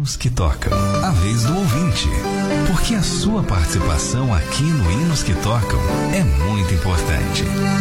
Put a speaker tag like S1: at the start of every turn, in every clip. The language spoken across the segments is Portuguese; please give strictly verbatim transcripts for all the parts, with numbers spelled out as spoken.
S1: Hinos que Tocam. A vez do ouvinte. Porque a sua participação aqui no Hinos que Tocam é muito importante.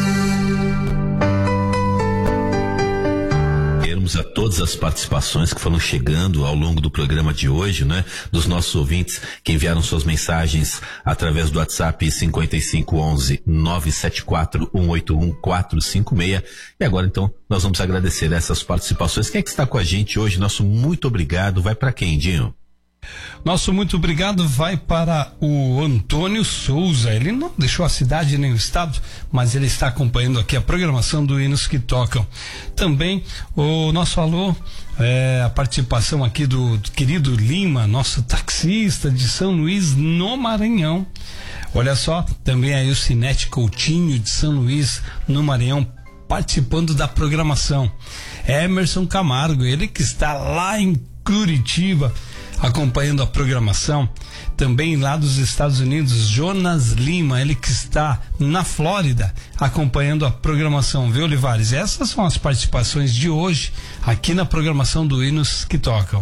S2: A todas as participações que foram chegando ao longo do programa de hoje, né? Dos nossos ouvintes que enviaram suas mensagens através do WhatsApp cinquenta e cinco onze nove sete quatro um oito um quatro cinco seis. E agora então nós vamos agradecer essas participações. Quem é que está com a gente hoje? Nosso muito obrigado vai para quem, Dinho?
S3: Nosso muito obrigado vai para o Antônio Souza. Ele não deixou a cidade nem o estado, mas ele está acompanhando aqui a programação do Hinos que Tocam. Também o nosso alô, é, a participação aqui do, do querido Lima, nosso taxista de São Luís, no Maranhão. Olha só, também aí o Sinete Coutinho de São Luís, no Maranhão, participando da programação. Emerson Camargo, ele que está lá em Curitiba, acompanhando a programação. Também lá dos Estados Unidos, Jonas Lima, ele que está na Flórida, acompanhando a programação, viu, Olivares? Essas são as participações de hoje aqui na programação do Hinos que Tocam.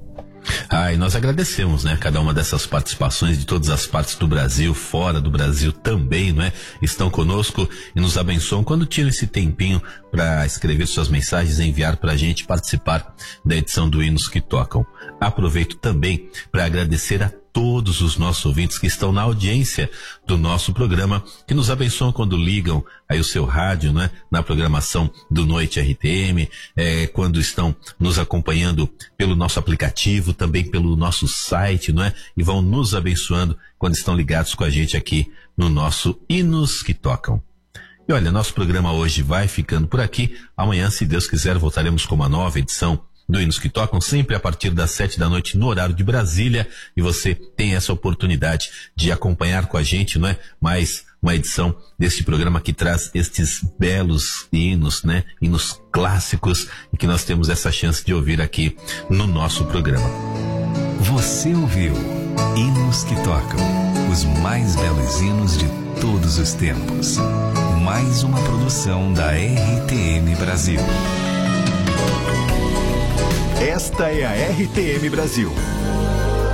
S2: Ah, e nós agradecemos, né? Cada uma dessas participações de todas as partes do Brasil, fora do Brasil também, não é? Estão conosco e nos abençoam quando tiram esse tempinho para escrever suas mensagens e enviar pra gente participar da edição do Hinos que Tocam. Aproveito também para agradecer a todos os nossos ouvintes que estão na audiência do nosso programa, que nos abençoam quando ligam aí o seu rádio, né? Na programação do Noite R T M, é, quando estão nos acompanhando pelo nosso aplicativo, também pelo nosso site, não é? E vão nos abençoando quando estão ligados com a gente aqui no nosso Hinos que Tocam. E olha, nosso programa hoje vai ficando por aqui. Amanhã, se Deus quiser, voltaremos com uma nova edição do Hinos que Tocam, sempre a partir das sete da noite no horário de Brasília, e você tem essa oportunidade de acompanhar com a gente, não é? Mais uma edição deste programa que traz estes belos hinos, né? Hinos clássicos, e que nós temos essa chance de ouvir aqui no nosso programa.
S1: Você ouviu Hinos que Tocam, os mais belos hinos de todos os tempos. Mais uma produção da R T M Brasil.
S4: Esta é a R T M Brasil.